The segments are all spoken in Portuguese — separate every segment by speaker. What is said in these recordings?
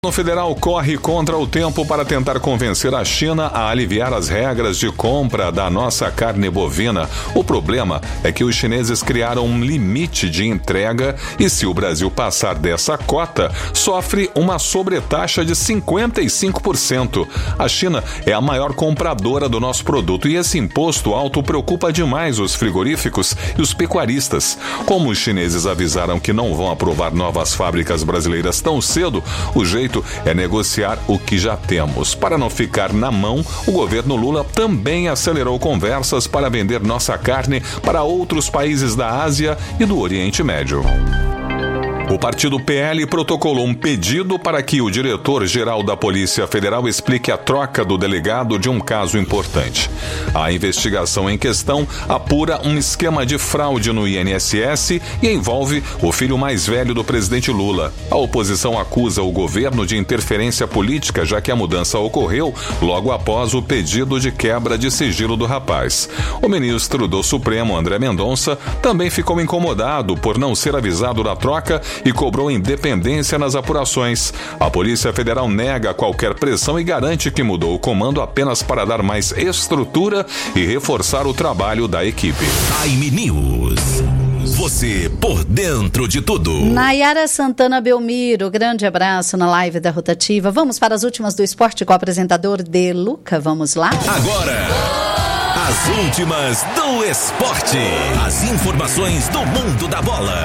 Speaker 1: O federal corre contra o tempo para tentar convencer a China a aliviar as regras de compra da nossa carne bovina. O problema é que os chineses criaram um limite de entrega e, se o Brasil passar dessa cota, sofre uma sobretaxa de 55%. A China é a maior compradora do nosso produto e esse imposto alto preocupa demais os frigoríficos e os pecuaristas. Como os chineses avisaram que não vão aprovar novas fábricas brasileiras tão cedo, o jeito é negociar o que já temos. Para não ficar na mão, o governo Lula também acelerou conversas para vender nossa carne para outros países da Ásia e do Oriente Médio. O partido PL protocolou um pedido para que o diretor-geral da Polícia Federal explique a troca do delegado de um caso importante. A investigação em questão apura um esquema de fraude no INSS e envolve o filho mais velho do presidente Lula. A oposição acusa o governo de interferência política, já que a mudança ocorreu logo após o pedido de quebra de sigilo do rapaz. O ministro do Supremo, André Mendonça, também ficou incomodado por não ser avisado da troca e cobrou independência nas apurações. A Polícia Federal nega qualquer pressão e garante que mudou o comando apenas para dar mais estrutura e reforçar o trabalho da equipe.
Speaker 2: Time News. Você por dentro de tudo.
Speaker 3: Nayara Santana Belmiro, grande abraço na live da Rotativa. Vamos para as últimas do esporte com o apresentador De Luca. Vamos lá?
Speaker 2: Agora, as últimas do esporte. As informações do mundo da bola.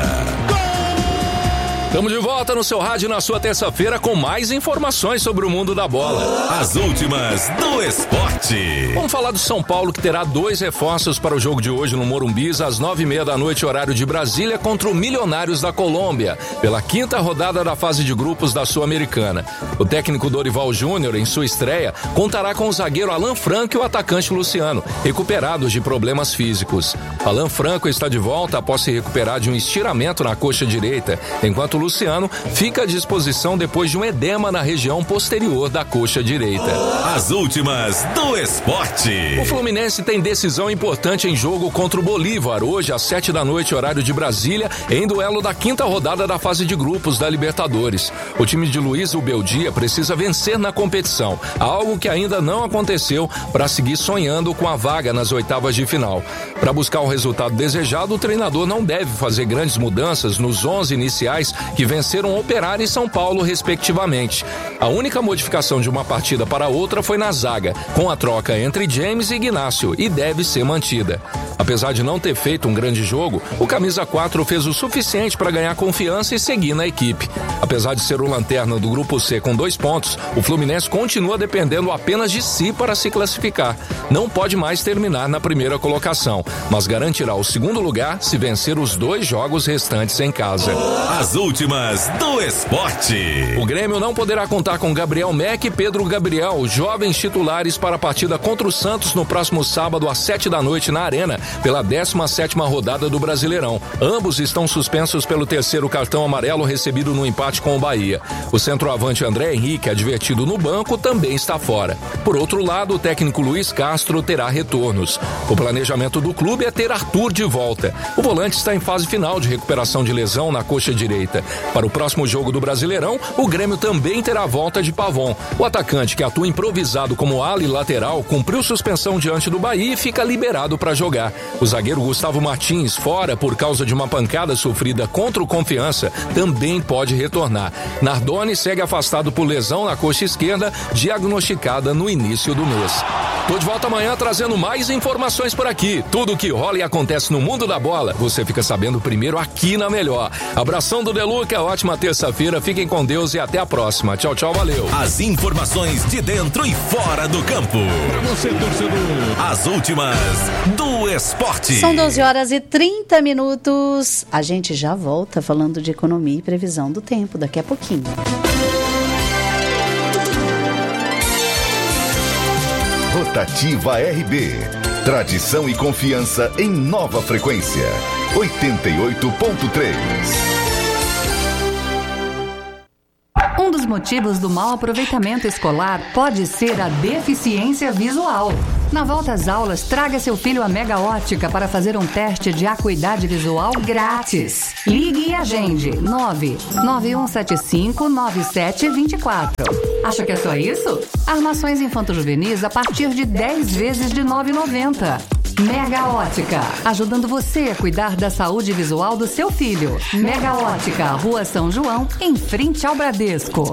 Speaker 4: Estamos de volta no seu rádio na sua terça-feira com mais informações sobre o mundo da bola.
Speaker 2: As últimas do esporte.
Speaker 4: Vamos falar do São Paulo, que terá 2 reforços para o jogo de hoje no Morumbi, às 9h30 da noite, horário de Brasília, contra o Milionários da Colômbia, pela 5ª rodada da fase de grupos da Sul-Americana. O técnico Dorival Júnior, em sua estreia, contará com o zagueiro Alan Franco e o atacante Luciano, recuperados de problemas físicos. Alan Franco está de volta após se recuperar de um estiramento na coxa direita, enquanto Luciano fica à disposição depois de um edema na região posterior da coxa direita.
Speaker 2: As últimas do esporte.
Speaker 4: O Fluminense tem decisão importante em jogo contra o Bolívar, hoje às 7 da noite, horário de Brasília, em duelo da 5ª rodada da fase de grupos da Libertadores. O time de Luiz Ubeldia precisa vencer na competição, algo que ainda não aconteceu, para seguir sonhando com a vaga nas oitavas de final. Para buscar o resultado desejado, o treinador não deve fazer grandes mudanças nos 11 iniciais que venceram Operário e São Paulo, respectivamente. A única modificação de uma partida para outra foi na zaga, com a troca entre James e Ignacio, e deve ser mantida. Apesar de não ter feito um grande jogo, o camisa 4 fez o suficiente para ganhar confiança e seguir na equipe. Apesar de ser o lanterna do Grupo C com 2 pontos, o Fluminense continua dependendo apenas de si para se classificar. Não pode mais terminar na primeira colocação, mas garantirá o 2º lugar se vencer os 2 jogos restantes em casa.
Speaker 2: As últimas do esporte.
Speaker 4: O Grêmio não poderá contar com Gabriel Meck e Pedro Gabriel, jovens titulares, para a partida contra o Santos no próximo sábado às 7 da noite na Arena, pela 17ª rodada do Brasileirão. Ambos estão suspensos pelo 3º cartão amarelo recebido no empate com o Bahia. O centroavante André Henrique, advertido no banco, também está fora. Por outro lado, o técnico Luiz Castro terá retornos. O planejamento do clube é ter Arthur de volta. O volante está em fase final de recuperação de lesão na coxa direita. Para o próximo jogo do Brasileirão, o Grêmio também terá a volta de Pavon. O atacante, que atua improvisado como ala e lateral, cumpriu suspensão diante do Bahia e fica liberado para jogar. O zagueiro Gustavo Martins, fora por causa de uma pancada sofrida contra o Confiança, também pode retornar. Nardoni segue afastado por lesão na coxa esquerda, diagnosticada no início do mês. Tô de volta amanhã trazendo mais informações por aqui. Tudo o que rola e acontece no mundo da bola, você fica sabendo primeiro aqui na Melhor. Abração do De Luca, ótima terça-feira, fiquem com Deus e até a próxima. Tchau, tchau, valeu.
Speaker 2: As informações de dentro e fora do campo.
Speaker 1: Pra você, torcedor.
Speaker 2: As últimas do esporte.
Speaker 3: São 12h30. A gente já volta falando de economia e previsão do tempo daqui a pouquinho.
Speaker 5: Rotativa RB. Tradição e confiança em nova frequência. 88.3.
Speaker 6: Um dos motivos do mau aproveitamento escolar pode ser a deficiência visual.
Speaker 7: Na volta às aulas, traga seu filho à Mega Ótica para fazer um teste de acuidade visual grátis. Ligue e agende 991759724. Acha que é só isso? Armações infanto-juvenis a partir de 10 vezes de R$ 9,90. Mega Ótica, ajudando você a cuidar da saúde visual do seu filho. Mega Ótica, Rua São João, em frente ao Bradesco.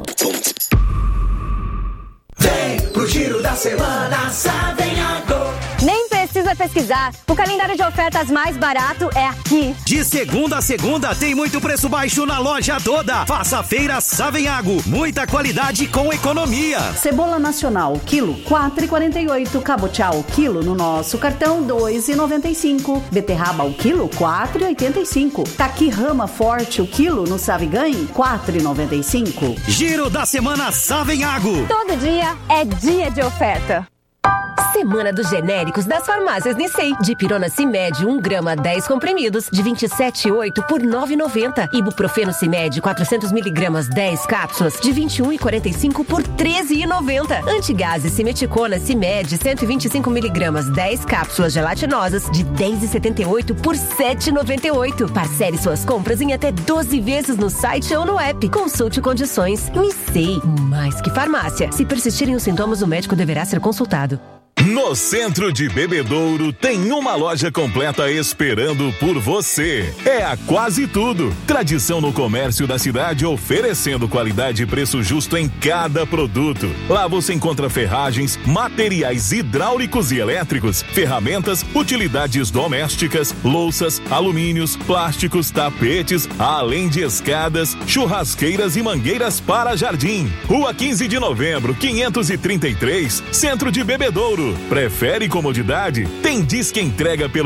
Speaker 8: Vem pro Giro da Semana Savenhago.
Speaker 9: Nem precisa pesquisar, o calendário de ofertas mais barato é aqui.
Speaker 10: De segunda a segunda tem muito preço baixo na loja toda. Faça a feira Savenhago, muita qualidade com economia.
Speaker 11: Cebola nacional, quilo 4,48. Cabotial, quilo no nosso cartão 2,95. Beterraba, o quilo 4,85. Taqui rama forte, o quilo no Saviganhe 4,95.
Speaker 10: Giro da Semana Savenhago.
Speaker 9: Todo dia é dia de oferta.
Speaker 12: Semana dos genéricos das farmácias Nissei. Dipirona Cimed 1 grama 10 comprimidos de 27,8 por 9,90. Ibuprofeno Cimed 400 miligramas 10 cápsulas de 21,45 por 13,90. Antigase Simeticona Cimed 125 miligramas 10 cápsulas gelatinosas de 10,78 por 7,98. Parcele suas compras em até 12 vezes no site ou no app. Consulte condições. Nissei, mais que farmácia. Se persistirem os sintomas, o médico deverá ser consultado.
Speaker 2: No centro de Bebedouro tem uma loja completa esperando por você. É a Quase Tudo. Tradição no comércio da cidade, oferecendo qualidade e preço justo em cada produto. Lá você encontra ferragens, materiais hidráulicos e elétricos, ferramentas, utilidades domésticas, louças, alumínios, plásticos, tapetes, além de escadas, churrasqueiras e mangueiras para jardim. Rua 15 de Novembro, 533, Centro de Bebedouro. Prefere comodidade? Tem Disque Entrega pelo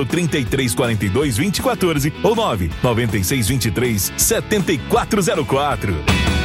Speaker 2: 3342-2014 ou 99623-7404.